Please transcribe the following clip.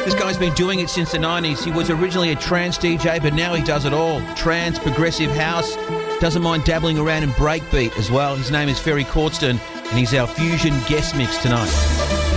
This guy's been doing it since the 90s. He was originally a trance DJ, but now he does it all. Trance, progressive house, doesn't mind dabbling around in breakbeat as well. His name is Ferry Cortston, and he's our Fusion guest mix tonight.